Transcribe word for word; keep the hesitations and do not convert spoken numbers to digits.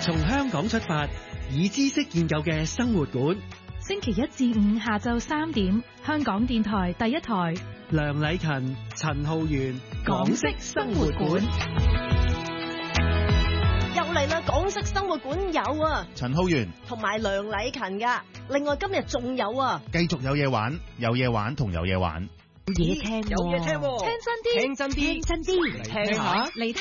從香港出發，以知識建構嘅生活館。 星期一至五下晝三點，香港電台第一台。 梁禮勤、陳浩源， 港式生活館。又嚟啦！港式生活館有啊， 陳浩源同埋梁禮勤噶。另外今日仲有啊， 繼續有嘢玩，有嘢玩同有嘢玩。 有嘢聽，有嘢聽， 聽真啲， 聽真啲，聽真啲，嚟聽下，嚟聽。